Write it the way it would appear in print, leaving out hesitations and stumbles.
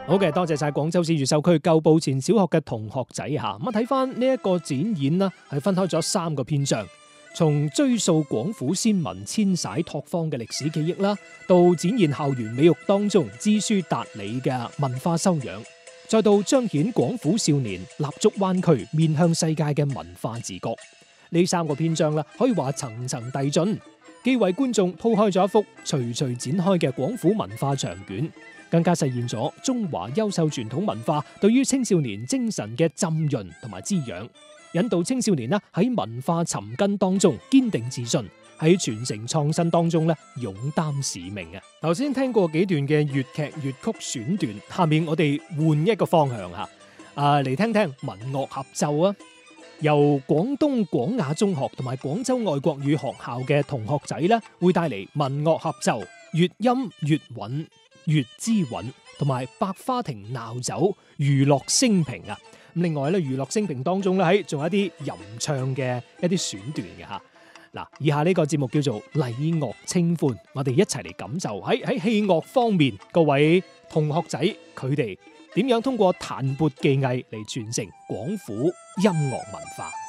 好嘅，多謝晒廣州市越秀區舊步前小學嘅同學仔吓。咁睇翻呢一個展演啦，係分開咗3個篇章，從追溯廣府先民遷徙拓荒嘅歷史記憶啦，到展現校園美育當中知書達理嘅文化修養，再到彰顯廣府少年立足灣區面向世界嘅文化自覺。呢3個篇章啦，可以話層層遞進，既為觀眾鋪開咗一幅徐徐展開嘅廣府文化長卷，更加實現咗中華優秀傳統文化對於青少年精神嘅浸潤同埋滋養，引導青少年喺文化尋根當中堅定自信，喺傳承創新當中勇擔使命啊！頭先聽過幾段嘅粵劇粵曲選段，下面我哋換一個方向吓，嚟聽聽文樂合奏啊！由廣東廣雅中學同埋廣州外國語學校嘅同學仔會帶嚟文樂合奏，粵音粵韻粵之韻同埋百花亭鬧酒娛樂升平啊！另外娛樂升平當中仲有一啲吟唱嘅一啲選段嘅吓。嗱，以下呢個節目叫做禮樂清歡，我哋一齊嚟感受喺器樂方面各位同學仔佢哋點樣通過彈撥技藝嚟傳承廣府音樂文化。